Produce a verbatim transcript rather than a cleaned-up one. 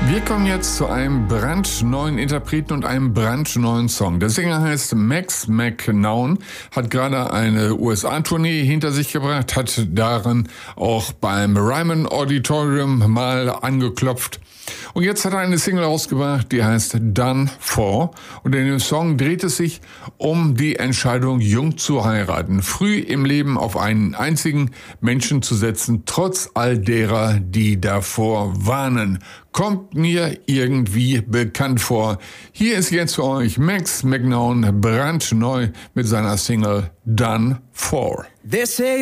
Wir kommen jetzt zu einem brandneuen Interpreten und einem brandneuen Song. Der Sänger heißt Max McNown, hat gerade eine U S A-Tournee hinter sich gebracht, hat darin auch beim Ryman Auditorium mal angeklopft. Und jetzt hat er eine Single rausgebracht, die heißt Done For. Und in dem Song dreht es sich um die Entscheidung, jung zu heiraten, früh im Leben auf einen einzigen Menschen zu setzen, trotz all derer, die davor warnen. Kommt mir irgendwie bekannt vor. Hier ist jetzt für euch Max McNown brandneu mit seiner Single Done For.